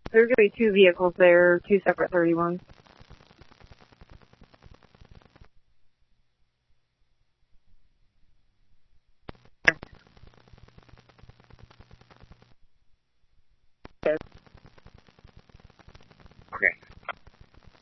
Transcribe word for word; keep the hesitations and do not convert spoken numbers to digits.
There's going to be two vehicles there, two separate thirty-ones.